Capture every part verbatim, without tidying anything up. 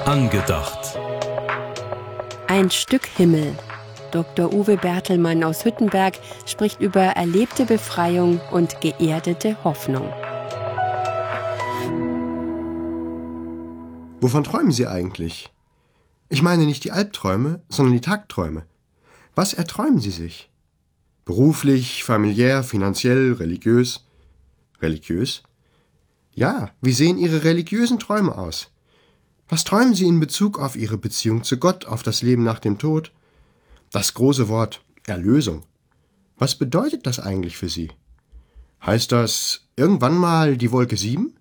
Angedacht. Ein Stück Himmel. Doktor Uwe Bertelmann aus Hüttenberg spricht über erlebte Befreiung und geerdete Hoffnung. Wovon träumen Sie eigentlich? Ich meine nicht die Albträume, sondern die Tagträume. Was erträumen Sie sich? Beruflich, familiär, finanziell, religiös? Religiös? Ja, wie sehen Ihre religiösen Träume aus? Was träumen Sie in Bezug auf Ihre Beziehung zu Gott, auf das Leben nach dem Tod? Das große Wort Erlösung. Was bedeutet das eigentlich für Sie? Heißt das irgendwann mal die Wolke sieben?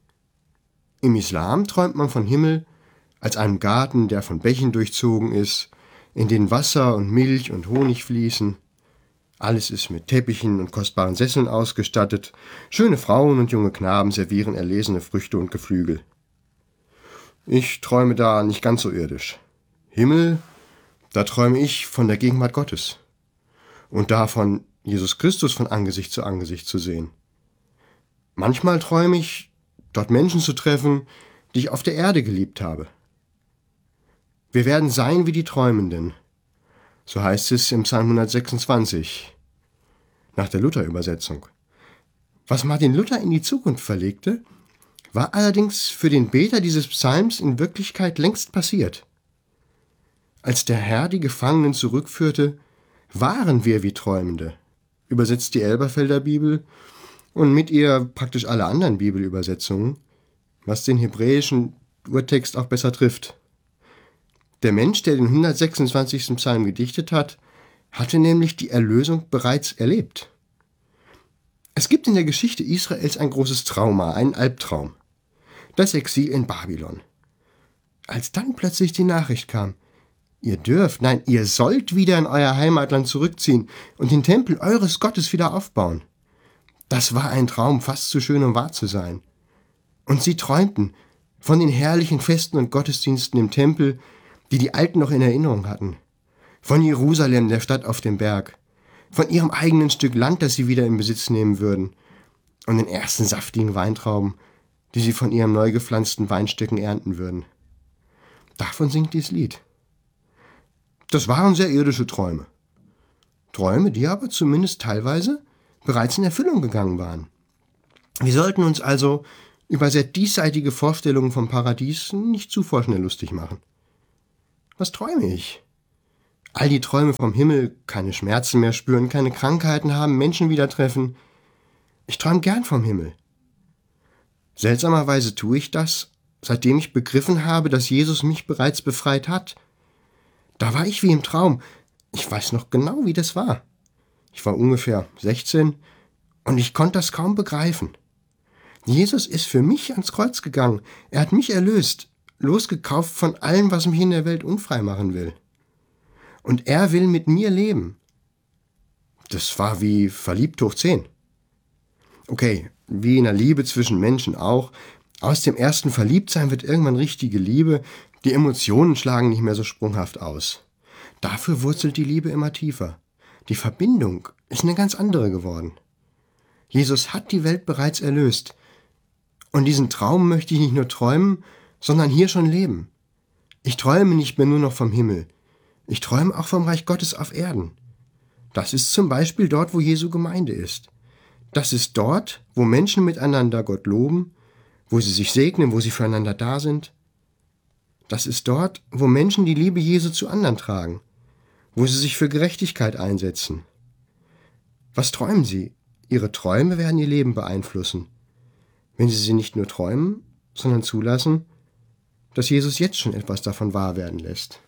Im Islam träumt man von Himmel als einem Garten, der von Bächen durchzogen ist, in denen Wasser und Milch und Honig fließen. Alles ist mit Teppichen und kostbaren Sesseln ausgestattet. Schöne Frauen und junge Knaben servieren erlesene Früchte und Geflügel. Ich träume da nicht ganz so irdisch. Himmel, da träume ich von der Gegenwart Gottes und davon, Jesus Christus von Angesicht zu Angesicht zu sehen. Manchmal träume ich, dort Menschen zu treffen, die ich auf der Erde geliebt habe. Wir werden sein wie die Träumenden. So heißt es im Psalm hundertsechsundzwanzig, nach der Luther-Übersetzung. Was Martin Luther in die Zukunft verlegte, war allerdings für den Beter dieses Psalms in Wirklichkeit längst passiert. Als der Herr die Gefangenen zurückführte, waren wir wie Träumende, übersetzt die Elberfelder Bibel und mit ihr praktisch alle anderen Bibelübersetzungen, was den hebräischen Urtext auch besser trifft. Der Mensch, der den hundertsechsundzwanzigsten Psalm gedichtet hat, hatte nämlich die Erlösung bereits erlebt. Es gibt in der Geschichte Israels ein großes Trauma, einen Albtraum. Das Exil in Babylon. Als dann plötzlich die Nachricht kam, ihr dürft, nein, ihr sollt wieder in euer Heimatland zurückziehen und den Tempel eures Gottes wieder aufbauen. Das war ein Traum, fast zu schön, um wahr zu sein. Und sie träumten von den herrlichen Festen und Gottesdiensten im Tempel, die die Alten noch in Erinnerung hatten. Von Jerusalem, der Stadt auf dem Berg. Von ihrem eigenen Stück Land, das sie wieder in Besitz nehmen würden. Und den ersten saftigen Weintrauben, die sie von ihren neu gepflanzten Weinstöcken ernten würden. Davon singt dieses Lied. Das waren sehr irdische Träume. Träume, die aber zumindest teilweise bereits in Erfüllung gegangen waren. Wir sollten uns also über sehr diesseitige Vorstellungen vom Paradies nicht zu vorschnell lustig machen. Was träume ich? All die Träume vom Himmel, keine Schmerzen mehr spüren, keine Krankheiten haben, Menschen wieder treffen. Ich träume gern vom Himmel. Seltsamerweise tue ich das, seitdem ich begriffen habe, dass Jesus mich bereits befreit hat. Da war ich wie im Traum. Ich weiß noch genau, wie das war. Ich war ungefähr sechzehn und ich konnte das kaum begreifen. Jesus ist für mich ans Kreuz gegangen. Er hat mich erlöst, losgekauft von allem, was mich in der Welt unfrei machen will. Und er will mit mir leben. Das war wie verliebt hoch zehn. Okay, wie in der Liebe zwischen Menschen auch. Aus dem ersten Verliebtsein wird irgendwann richtige Liebe. Die Emotionen schlagen nicht mehr so sprunghaft aus. Dafür wurzelt die Liebe immer tiefer. Die Verbindung ist eine ganz andere geworden. Jesus hat die Welt bereits erlöst. Und diesen Traum möchte ich nicht nur träumen, sondern hier schon leben. Ich träume nicht mehr nur noch vom Himmel. Ich träume auch vom Reich Gottes auf Erden. Das ist zum Beispiel dort, wo Jesu Gemeinde ist. Das ist dort, wo Menschen miteinander Gott loben, wo sie sich segnen, wo sie füreinander da sind. Das ist dort, wo Menschen die Liebe Jesu zu anderen tragen, wo sie sich für Gerechtigkeit einsetzen. Was träumen Sie? Ihre Träume werden Ihr Leben beeinflussen, wenn Sie sie nicht nur träumen, sondern zulassen, dass Jesus jetzt schon etwas davon wahr werden lässt.